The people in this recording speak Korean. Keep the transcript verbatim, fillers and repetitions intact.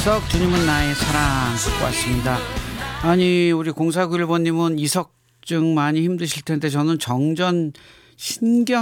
이석석 주님은 나의 사랑 듣고 왔습니다. 아니 우리 공사구일 번님은 이석증 많이 힘드실 텐데 저는 정전 신경